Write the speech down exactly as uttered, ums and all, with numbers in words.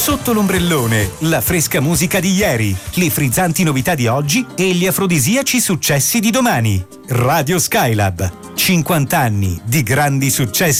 Sotto l'ombrellone, la fresca musica di ieri, le frizzanti novità di oggi e gli afrodisiaci successi di domani. Radio Skylab, cinquanta anni di grandi successi.